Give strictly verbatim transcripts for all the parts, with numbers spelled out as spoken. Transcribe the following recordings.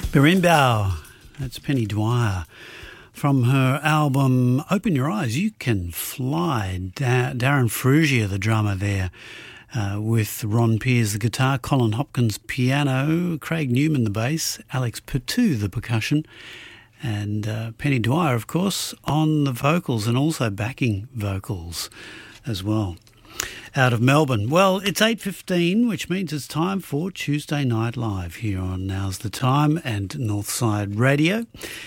Berimbau, that's Penny Dwyer. From her album Open Your Eyes, You Can Fly. Da- Darren Frugia, the drummer there, uh, with Ron Pears, the guitar, Colin Hopkins, piano, Craig Newman, the bass, Alex Pertu, the percussion, and uh, Penny Dwyer, of course, on the vocals and also backing vocals as well. Out of Melbourne. Well, it's eight fifteen, which means it's time for Tuesday Night Live here on Now's the Time and Northside Radio.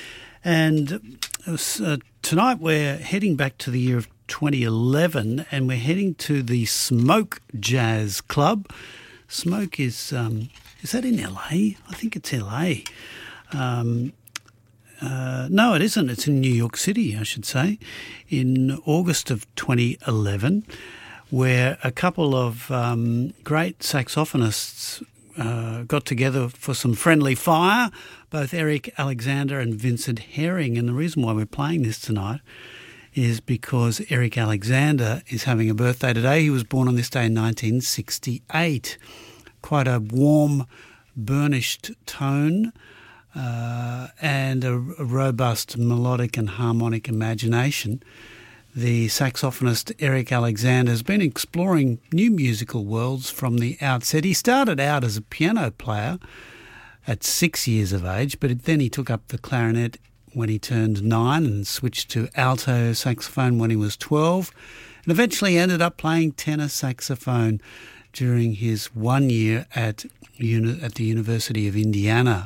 And uh, tonight we're heading back to the year of twenty eleven, and we're heading to the Smoke Jazz Club. Smoke is, um, is that in L A? I think it's L A. Um, uh, no, it isn't. It's in New York City, I should say, in August of twenty eleven. Where a couple of um, great saxophonists uh, got together for some friendly fire, both Eric Alexander and Vincent Herring. And the reason why we're playing this tonight is because Eric Alexander is having a birthday today. He was born on this day in nineteen sixty-eight. Quite a warm, burnished tone uh, and a, a robust melodic and harmonic imagination. The saxophonist Eric Alexander has been exploring new musical worlds from the outset. He started out as a piano player at six years of age, but then he took up the clarinet when he turned nine and switched to alto saxophone when he was twelve, and eventually ended up playing tenor saxophone during his one year at, uni- at the University of Indiana.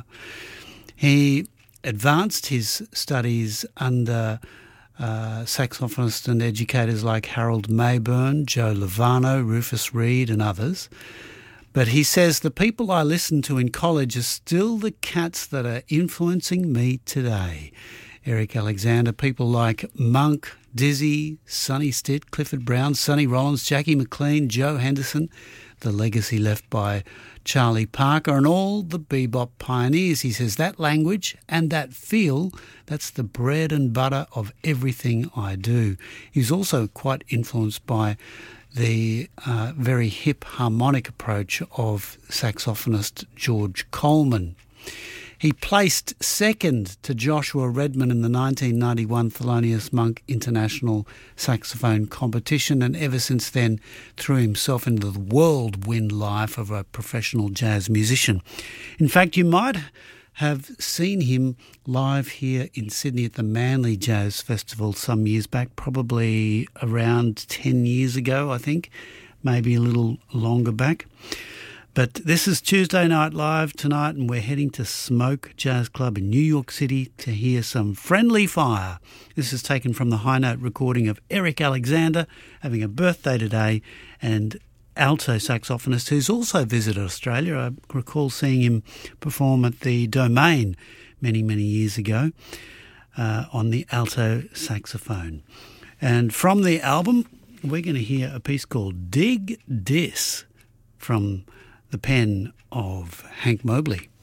He advanced his studies under Uh, saxophonists and educators like Harold Mayburn, Joe Lovano, Rufus Reid and others. But he says, the people I listened to in college are still the cats that are influencing me today. Eric Alexander, people like Monk, Dizzy, Sonny Stitt, Clifford Brown, Sonny Rollins, Jackie McLean, Joe Henderson, the legacy left by Charlie Parker and all the bebop pioneers. He says that language and that feel, that's the bread and butter of everything I do. He's also quite influenced by the uh, very hip harmonic approach of saxophonist George Coleman. He placed second to Joshua Redman in the nineteen ninety-one Thelonious Monk International Saxophone Competition, and ever since then threw himself into the whirlwind life of a professional jazz musician. In fact, you might have seen him live here in Sydney at the Manly Jazz Festival some years back, probably around ten years ago, I think, maybe a little longer back. But this is Tuesday Night Live tonight, and we're heading to Smoke Jazz Club in New York City to hear some friendly fire. This is taken from the high note recording of Eric Alexander having a birthday today, and alto saxophonist who's also visited Australia. I recall seeing him perform at the Domain many, many years ago uh, on the alto saxophone. And from the album, we're going to hear a piece called Dig Dis from the pen of Hank Mobley.